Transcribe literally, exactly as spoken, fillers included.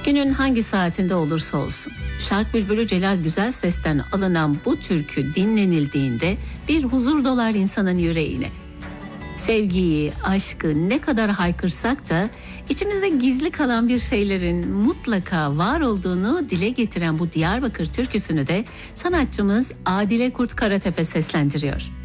Günün hangi saatinde olursa olsun, Şark Bülbülü Celal Güzelses'ten alınan bu türkü dinlenildiğinde bir huzur dolar insanın yüreğine. Sevgiyi, aşkı ne kadar haykırsak da içimizde gizli kalan bir şeylerin mutlaka var olduğunu dile getiren bu Diyarbakır türküsünü de sanatçımız Adile Kurt Karatepe seslendiriyor.